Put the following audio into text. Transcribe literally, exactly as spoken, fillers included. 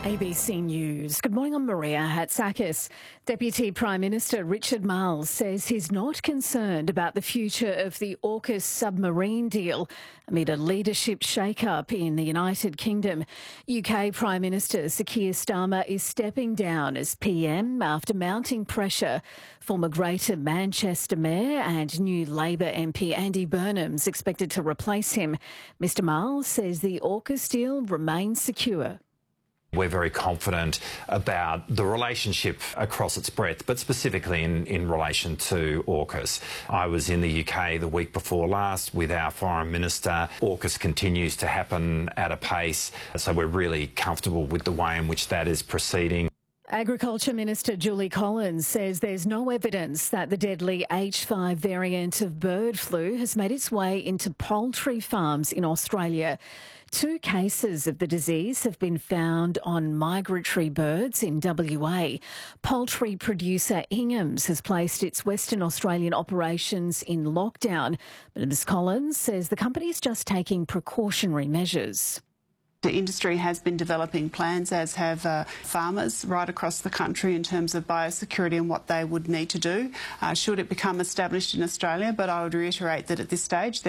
A B C News. Good morning, I'm Maria Hatzakis. Deputy Prime Minister Richard Marles says he's not concerned about the future of the AUKUS submarine deal amid a leadership shake-up in the United Kingdom. U K Prime Minister Sir Keir Starmer is stepping down as P M after mounting pressure. Former Greater Manchester Mayor and new Labor M P Andy Burnham's expected to replace him. Mr Marles says the AUKUS deal remains secure. We're very confident about the relationship across its breadth, but specifically in, in relation to AUKUS. I was in the U K the week before last with our Foreign Minister. AUKUS continues to happen at a pace, so we're really comfortable with the way in which that is proceeding. Agriculture Minister Julie Collins says there's no evidence that the deadly H five variant of bird flu has made its way into poultry farms in Australia. Two cases of the disease have been found on migratory birds in W A. Poultry producer Ingham's has placed its Western Australian operations in lockdown, but Miz Collins says the company is just taking precautionary measures. The industry has been developing plans, as have uh, farmers right across the country, in terms of biosecurity and what they would need to do uh, should it become established in Australia. But I would reiterate that at this stage